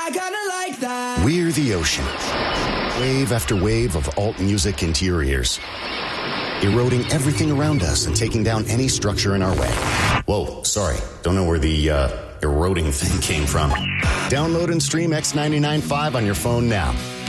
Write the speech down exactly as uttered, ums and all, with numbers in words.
I kinda like that. We're the ocean. Wave after wave of alt music into your ears. Eroding everything around us and taking down any structure in our way. Whoa, sorry. Don't know where the uh, eroding thing came from. Download and stream X ninety-nine point five on your phone now.